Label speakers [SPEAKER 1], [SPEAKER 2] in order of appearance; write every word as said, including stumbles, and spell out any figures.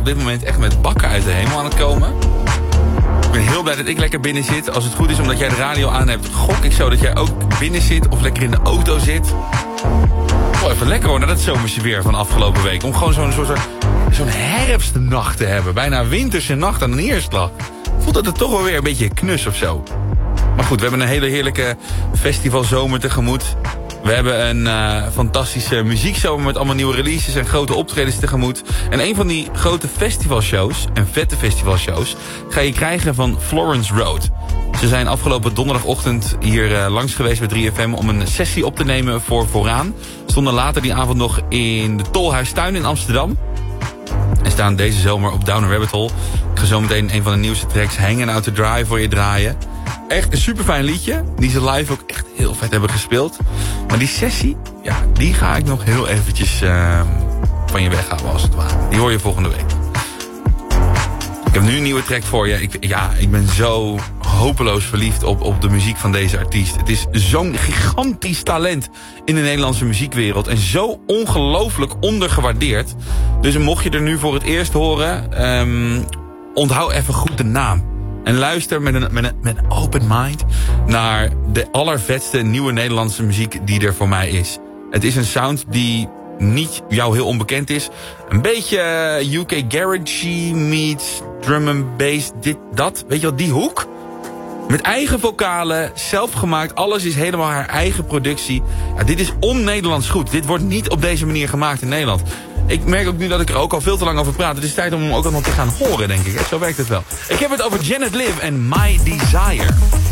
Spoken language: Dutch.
[SPEAKER 1] dit moment echt met bakken uit de hemel aan het komen. Ik ben heel blij dat ik lekker binnen zit. Als het goed is omdat jij de radio aan hebt, gok ik zo dat jij ook binnen zit of lekker in de auto zit. Oh, even lekker hoor, na dat zomerse weer van afgelopen week. Om gewoon zo'n soort zo'n herfstnacht te hebben. Bijna winterse nacht aan de neerslag. Voelt dat het toch wel weer een beetje knus of zo. Maar goed, we hebben een hele heerlijke festivalzomer tegemoet. We hebben een uh, fantastische muziekzomer met allemaal nieuwe releases en grote optredens tegemoet. En een van die grote festivalshows, en vette festivalshows, ga je krijgen van Florence Road. Ze zijn afgelopen donderdagochtend hier uh, langs geweest bij drie F M om een sessie op te nemen voor Vooraan. Stonden later die avond nog in de Tolhuistuin in Amsterdam. En staan deze zomer op Down a Rabbit Hole. Ik ga zo meteen een van de nieuwste tracks Hanging Out to Dry voor je draaien. Echt een super fijn liedje. Die ze live ook echt heel vet hebben gespeeld. Maar die sessie, ja, die ga ik nog heel eventjes uh, van je weghalen als het ware. Die hoor je volgende week. Ik heb nu een nieuwe track voor je. Ik, ja, ik ben zo hopeloos verliefd op, op de muziek van deze artiest. Het is zo'n gigantisch talent in de Nederlandse muziekwereld. En zo ongelooflijk ondergewaardeerd. Dus mocht je er nu voor het eerst horen, um, onthoud even goed de naam. En luister met een, met, een, met een open mind naar de allervetste nieuwe Nederlandse muziek die er voor mij is. Het is een sound die niet jou heel onbekend is. Een beetje U K Garage meets drum and bass, dit, dat. Weet je wat, die hoek? Met eigen vocalen, zelfgemaakt. Alles is helemaal haar eigen productie. Ja, dit is on-Nederlands goed. Dit wordt niet op deze manier gemaakt in Nederland. Ik merk ook nu dat ik er ook al veel te lang over praat. Het is tijd om hem ook allemaal te gaan horen, denk ik. Zo werkt het wel. Ik heb het over Janet Liv en My Desire.